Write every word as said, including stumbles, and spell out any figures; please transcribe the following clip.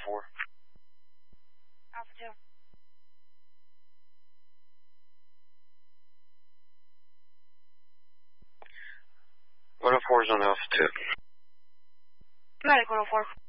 four. Alpha two. one oh four is on Alpha two. Medic one oh four.